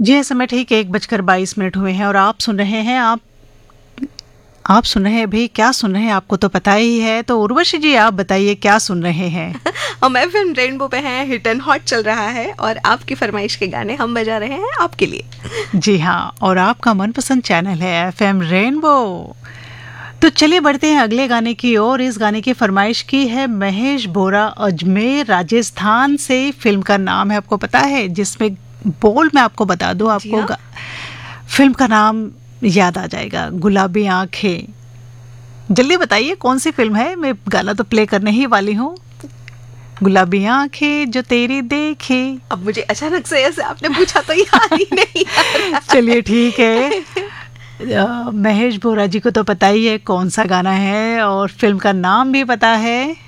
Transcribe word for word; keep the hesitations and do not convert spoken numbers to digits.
जी समय ठीक है, एक बजकर बाईस मिनट हुए हैं और आप सुन रहे हैं आप आप सुन रहे हैं अभी क्या सुन रहे हैं आपको तो पता ही है। तो उर्वशी जी आप बताइए क्या सुन रहे हैं। हम एफएम रेनबो पे हैं, हिट एंड हॉट चल रहा है और आपकी फरमाइश के गाने हम बजा रहे हैं आपके लिए। जी हाँ, और आपका मनपसंद चैनल है एफएम रेनबो। तो चलिए बढ़ते हैं अगले गाने की ओर। इस गाने की फरमाइश की है महेश बोरा, अजमेर राजस्थान से। फिल्म का नाम है आपको पता है, जिसमें बोल मैं आपको बता दूं, आपको गा, फिल्म का नाम याद आ जाएगा, गुलाबी आंखें। जल्दी बताइए कौन सी फिल्म है, मैं गाना तो प्ले करने ही वाली हूँ। गुलाबी आंखें जो तेरी देखे। अब मुझे अचानक से ऐसे आपने पूछा तो याद ही नहीं। चलिए ठीक है, आ, महेश बोरा जी को तो पता ही है कौन सा गाना है और फिल्म का नाम भी पता है।